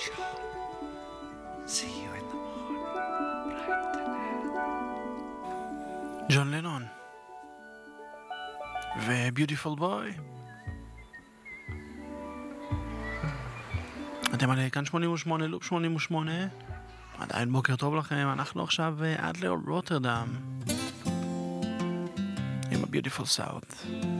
See you in the morning. Bright and early. ג'ון לנון וביוטיפול בוי. אתם על כאן 88 לופ 88. עדיין בוקר טוב לכם. אנחנו עכשיו עד לרוטרדם עם הביוטיפול סאוט.